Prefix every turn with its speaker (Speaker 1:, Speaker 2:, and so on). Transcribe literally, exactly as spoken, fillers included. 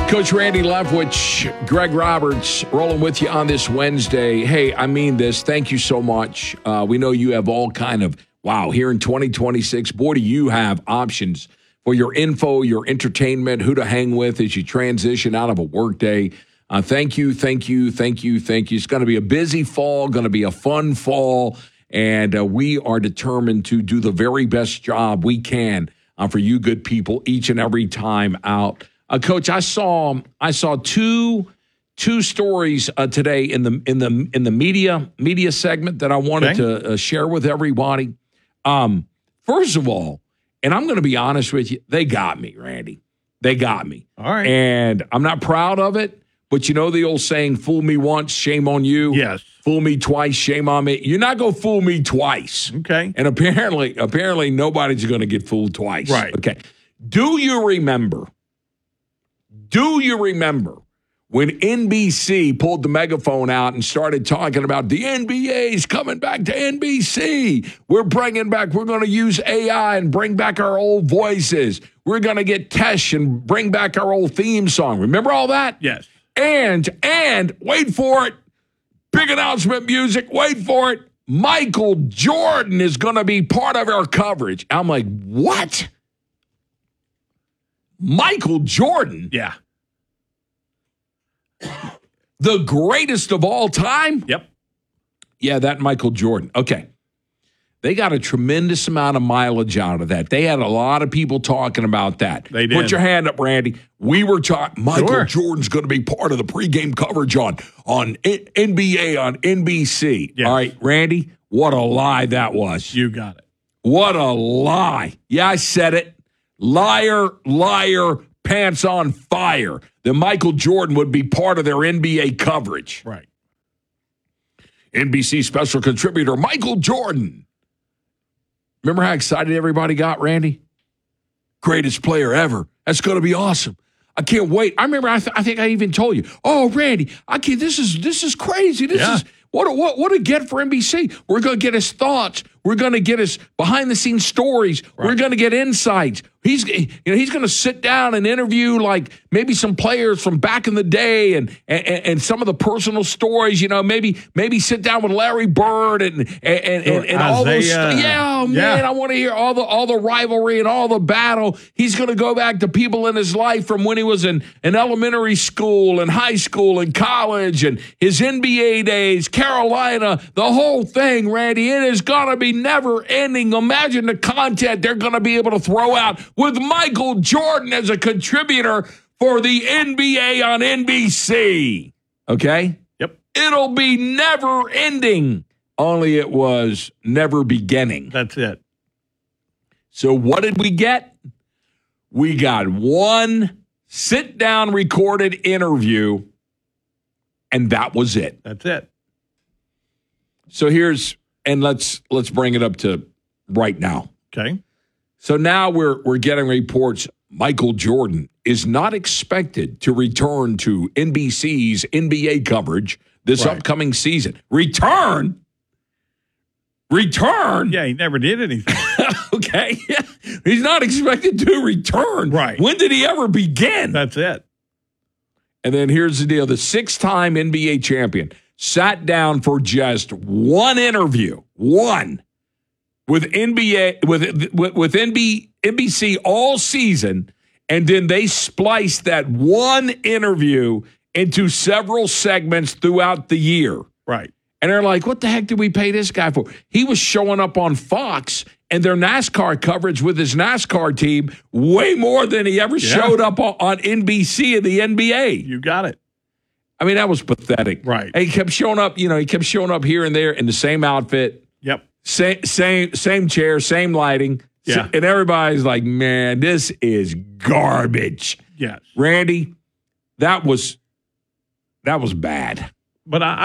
Speaker 1: Coach Randy Leftwich, Greg Roberts, rolling with you on this Wednesday. Hey, I mean this. Thank you so much. Uh, we know you have all kind of, wow, here in twenty twenty-six, boy, do you have options for your info, your entertainment, who to hang with as you transition out of a workday. Uh, thank you, thank you, thank you, thank you. It's going to be a busy fall, going to be a fun fall, and uh, we are determined to do the very best job we can uh, for you good people each and every time out. Uh, Coach, I saw I saw two two stories uh, today in the in the in the media media segment that I wanted okay. to uh, share with everybody. Um, first of all, and I'm going to be honest with you, they got me, Randy. They got me.
Speaker 2: All right,
Speaker 1: and I'm not proud of it, but you know the old saying, "Fool me once, shame on you."
Speaker 2: Yes.
Speaker 1: Fool me twice, shame on me. You're not going to fool me twice.
Speaker 2: Okay.
Speaker 1: And apparently, apparently nobody's going to get fooled twice.
Speaker 2: Right.
Speaker 1: Okay. Do you remember? Do you remember when N B C pulled the megaphone out and started talking about the N B A's coming back to N B C? We're bringing back, we're going to use A I and bring back our old voices. We're going to get Tesh and bring back our old theme song. Remember all that?
Speaker 2: Yes.
Speaker 1: And, and, wait for it, big announcement music, wait for it, Michael Jordan is going to be part of our coverage. I'm like, what? Michael Jordan?
Speaker 2: Yeah.
Speaker 1: The greatest of all time?
Speaker 2: Yep.
Speaker 1: Yeah, that Michael Jordan. Okay. They got a tremendous amount of mileage out of that. They had a lot of people talking about that.
Speaker 2: They did.
Speaker 1: Put your hand up, Randy. We were talking, Michael
Speaker 2: Sure.
Speaker 1: Jordan's going to be part of the pregame coverage on, on N B A, on N B C.
Speaker 2: Yes.
Speaker 1: All right, Randy, what a lie that was.
Speaker 2: You got it.
Speaker 1: What a lie. Yeah, I said it. Liar, liar, pants on fire. That Michael Jordan would be part of their N B A coverage.
Speaker 2: Right.
Speaker 1: N B C special contributor Michael Jordan. Remember how excited everybody got, Randy? Greatest player ever. That's going to be awesome. I can't wait. I remember. I, th- I think I even told you. Oh, Randy, I can't. This is this is crazy. This
Speaker 2: Yeah.
Speaker 1: is what a, what what a get for N B C. We're going to get his thoughts. We're going to get his behind the scenes stories.
Speaker 2: Right. We're
Speaker 1: going to get insights. He's you know he's going to sit down and interview like maybe some players from back in the day and and, and some of the personal stories. You know, maybe maybe sit down with Larry Bird and and and,
Speaker 2: Sure.
Speaker 1: and, and all those.
Speaker 2: Isaiah.
Speaker 1: Yeah, oh, man,
Speaker 2: Yeah.
Speaker 1: I want to hear all the all the rivalry and all the battle. He's going to go back to people in his life from when he was in, in elementary school and high school and college and his N B A days, Carolina, the whole thing, Randy. It is going to be never ending. Imagine the content they're going to be able to throw out with Michael Jordan as a contributor for the N B A on N B C. Okay?
Speaker 2: Yep.
Speaker 1: It'll be never ending. Only it was never beginning.
Speaker 2: That's it.
Speaker 1: So what did we get? We got one sit-down recorded interview, and that was it.
Speaker 2: That's it.
Speaker 1: So here's, and let's let's bring it up to right now.
Speaker 2: Okay.
Speaker 1: So now we're we're getting reports Michael Jordan is not expected to return to N B C's N B A coverage this
Speaker 2: Right.
Speaker 1: upcoming season. Return? Return?
Speaker 2: Yeah, he never did anything.
Speaker 1: Okay. He's not expected to return.
Speaker 2: Right.
Speaker 1: When did he ever begin?
Speaker 2: That's it.
Speaker 1: And then here's the deal. The six-time N B A champion sat down for just one interview, one, with N B A with with, with N B, N B C all season, and then they spliced that one interview into several segments throughout the year.
Speaker 2: Right.
Speaker 1: And they're like, what the heck did we pay this guy for? He was showing up on Fox and their NASCAR coverage with his NASCAR team way more than he ever
Speaker 2: Yeah.
Speaker 1: showed up on, on N B C and the N B A.
Speaker 2: You got it.
Speaker 1: I mean, that was pathetic.
Speaker 2: Right.
Speaker 1: And he kept showing up, you know, he kept showing up here and there in the same outfit,
Speaker 2: Yep.
Speaker 1: same same same chair, same lighting.
Speaker 2: Yeah.
Speaker 1: And everybody's like, man, this is garbage.
Speaker 2: Yes.
Speaker 1: Randy, that was that was bad.
Speaker 2: But I,